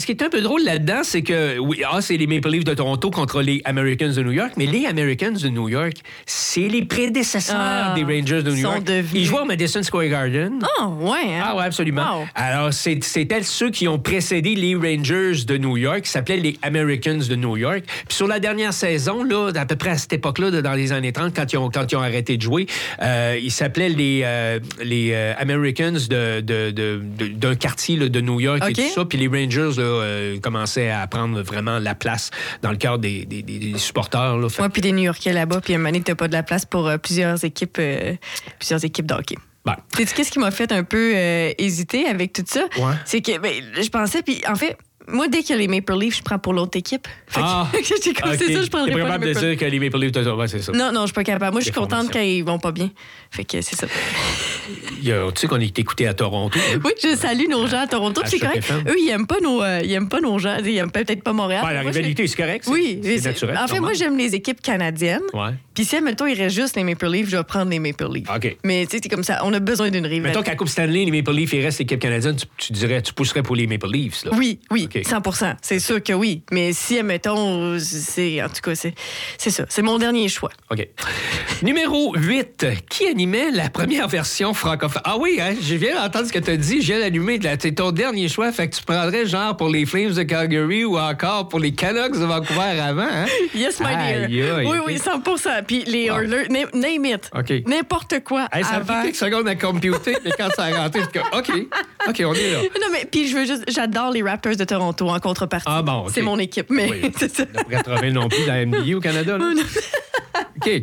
qui est un peu drôle là-dedans, c'est que, oui, c'est les Maple Leafs de Toronto contre les Americans de New York, mais les Americans de New York, c'est les prédécesseurs des Rangers de New York. Ils jouaient au Madison Square Garden. Ouais. Hein? Ah, ouais, absolument. Wow. Alors, c'était ceux qui ont précédé les Rangers de New York, qui s'appelaient les Americans de New York. Puis sur la dernière saison, là, à peu près à cette époque-là, dans les années 30, quand ils ont arrêté de jouer, ils s'appelaient les Americans d'un quartier là, de New York et tout ça. Puis les Rangers là, commençaient à prendre vraiment la place dans le cœur des supporters. Là. Ouais, puis des New-Yorkais là-bas. Puis à un moment donné, t'as pas de la place pour plusieurs équipes de hockey. Ben. Sais-tu qu'est-ce qui m'a fait un peu hésiter avec tout ça? Ouais. C'est que je pensais, puis en fait, moi, dès qu'il y a les Maple Leafs, je prends pour l'autre équipe. Fait que j'étais comme, c'est ça, je prendrais pas les capable de dire que les Maple Leafs, ouais, c'est ça. Non, je suis pas capable. Moi, je suis contente quand ils vont pas bien. Fait que c'est ça. Tu sais qu'on est écouté à Toronto. Hein? Oui, je salue nos gens à Toronto. C'est correct. Eux, ils aiment pas nos gens. Ils aiment peut-être pas Montréal. La rivalité, c'est correct. Oui, c'est naturel. En fait, moi, j'aime les équipes canadiennes. Ouais. Puis si, mettons, il reste juste les Maple Leafs, je vais prendre les Maple Leafs. OK. Mais tu sais, c'est comme ça. On a besoin d'une rivalité. Mettons qu'à Coupe Stanley, les Maple Leafs, il reste l'équipe canadienne, tu pousserais pour les Maple Leafs. Là. Oui, okay. 100%. C'est sûr que oui. Mais si, mettons, en tout cas, c'est ça. C'est mon dernier choix. OK. Numéro 8. Qui animait la première version francophone? Ah oui, hein, je viens d'entendre ce que tu as dit. Je viens d'allumer. C'est ton dernier choix. Fait que tu prendrais genre pour les Flames de Calgary ou encore pour les Canucks de Vancouver avant. Hein? Yes, my dear. Oui, 100%. Puis les Oilers, name it. OK. N'importe quoi. Ça a pris quelques secondes à computer, mais quand ça a rentré, c'est OK, on est là. Non, mais puis j'adore les Raptors de Toronto en contrepartie. Ah bon, okay. C'est mon équipe, mais c'est ça. On ne pourrait non plus dans la NBA au Canada. Là. OK.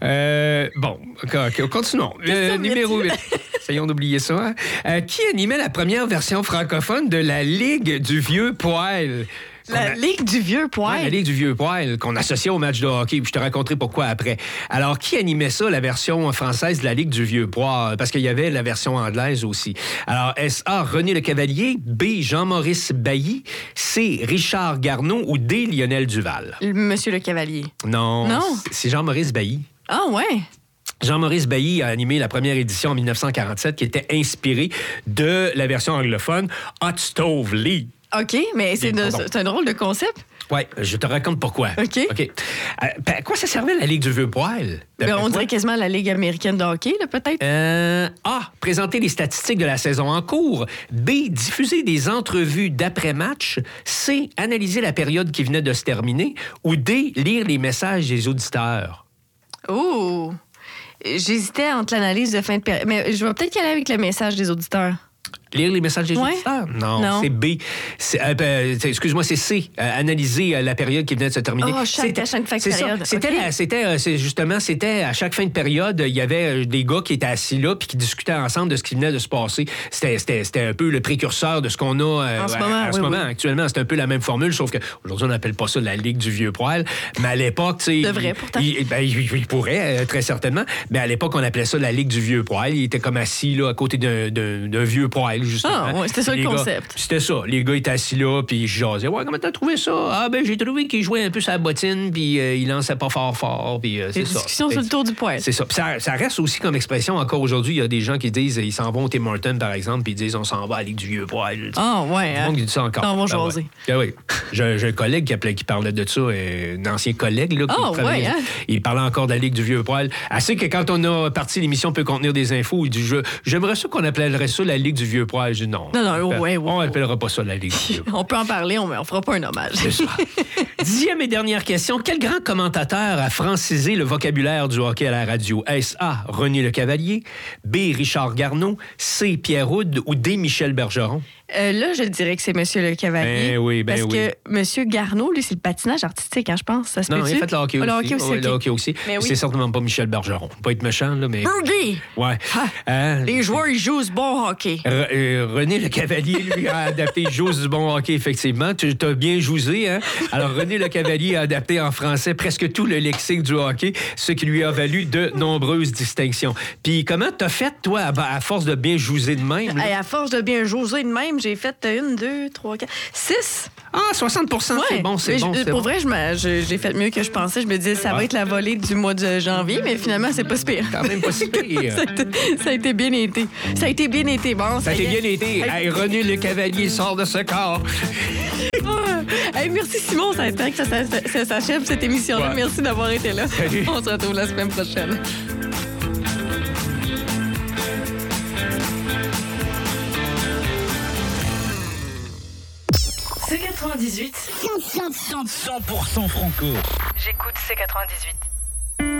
OK, continuons. Numéro 8. Essayons d'oublier ça. Hein? Qui animait la première version francophone de la Ligue du Vieux Poil? La Ligue du Vieux Poil? Oui, la Ligue du Vieux Poil, qu'on associait au match de hockey. Puis je te raconterai pourquoi après. Alors, qui animait ça, la version française de la Ligue du Vieux Poil? Parce qu'il y avait la version anglaise aussi. Alors, est-ce A, René Le Cavalier, B, Jean-Maurice Bailly, C, Richard Garneau ou D, Lionel Duval? Monsieur Le Cavalier. Non. C'est Jean-Maurice Bailly. Ah ouais? Jean-Maurice Bailly a animé la première édition en 1947 qui était inspirée de la version anglophone Hot Stove League. OK, mais c'est un drôle de concept. Oui, je te raconte pourquoi. OK. À quoi ça servait la Ligue du Vieux Poil? On dirait quasiment la Ligue américaine de hockey, là, peut-être. A, présenter les statistiques de la saison en cours. B, diffuser des entrevues d'après-match. C, analyser la période qui venait de se terminer. Ou D, lire les messages des auditeurs. Oh! J'hésitais entre l'analyse de fin de période. Mais je vais peut-être y aller avec le message des auditeurs. Lire les messages des auditeurs? Non, c'est B. Excuse-moi, c'est C. Analyser la période qui venait de se terminer. À chaque fin de période. C'était à chaque fin de période, il y avait des gars qui étaient assis là puis qui discutaient ensemble de ce qui venait de se passer. C'était un peu le précurseur de ce qu'on a en ce moment. Actuellement, c'est un peu la même formule, sauf qu'aujourd'hui, on n'appelle pas ça la Ligue du Vieux Poil. Mais à l'époque, tu sais... Devrait, pourtant. Il pourrait, très certainement. Mais à l'époque, on appelait ça la Ligue du Vieux Poil. Il était comme assis là, à côté d'un vieux poil. Justement. C'était ça le concept. C'était ça. Les gars étaient assis là, puis ils jasaient. Ouais, comment t'as trouvé ça? J'ai trouvé qu'il jouait un peu sa bottine, puis il lançait pas fort, puis c'est ça. Discussion sur le tour du poil. C'est ça. Puis ça reste aussi comme expression. Encore aujourd'hui, il y a des gens qui disent, ils s'en vont au Tim Hortons, par exemple, puis ils disent, on s'en va à la Ligue du Vieux Poil. Ah, ouais. Tout le monde qui dit ça encore. On va jaser. Oui. J'ai un collègue qui parlait de ça, un ancien collègue, là, il parlait encore de la Ligue du Vieux Poil. Assez que quand on a parti, l'émission peut contenir des infos, il dit, j'aimerais ça qu'on appellerait ça la Ligue du Vieux Poil. Je dis non. On n'appellera pas ça la Ligue. On peut en parler, on fera pas un hommage. C'est ça. 10e et dernière question. Quel grand commentateur a francisé le vocabulaire du hockey à la radio? Est-ce A, René Le Cavalier, B, Richard Garneau, C, Pierre Houde ou D, Michel Bergeron? Là, je dirais que c'est Monsieur Le Cavalier. Parce que Monsieur Garneau, lui, c'est le patinage artistique, je pense. Ça se non, peut-tu? Il a fait le hockey aussi. Le hockey aussi. C'est certainement pas Michel Bergeron. Faut pas être méchant, là, mais... Birdie! Ouais. Les joueurs, ils jouent du bon hockey. René Le Cavalier, lui, a adapté « Joue du bon hockey », effectivement. Tu as bien jousé, hein? Alors, René Le Cavalier a adapté en français presque tout le lexique du hockey, ce qui lui a valu de nombreuses distinctions. Puis, comment t'as fait, toi, à force de bien jouser de même? À force de bien jouser de même, j'ai fait 1, 2, 3, 4, 6. 60 c'est bon, c'est bon. Pour vrai, j'ai fait mieux que je pensais. Je me disais, ça va être la volée du mois de janvier, mais finalement, c'est pas si pire. Quand même pas si pire. Ça a été bien été. Ça a été bien été. Bon, ça a été bien été. Hey, René Le Cavalier sort de ce corps. Hey, merci Simon, ça a été que ça s'achève cette émission-là. Ouais. Merci d'avoir été là. Salut. On se retrouve la semaine prochaine. C98 100% franco. J'écoute C98.